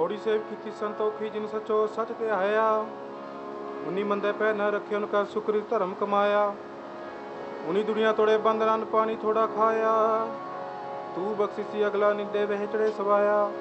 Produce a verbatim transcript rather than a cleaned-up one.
Pauri save की संतोखी जिन सचो सच ते आया। उन्हीं मंदे पै न रखे उनका शुक्र धर्म कमाया। उन्हीं दुनिया तोड़े बंदरान पानी थोड़ा खाया। तू बख्शिसी अगला निंदे वह चढ़े सवाया।